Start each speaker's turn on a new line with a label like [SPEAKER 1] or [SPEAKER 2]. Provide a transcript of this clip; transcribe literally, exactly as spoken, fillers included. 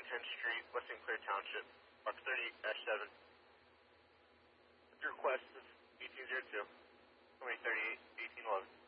[SPEAKER 1] tenth Street, West Saint Clair Township, Box thirty-eight dash seven. Your request is eighteen oh two, twenty thirty-eight, eighteen eleven.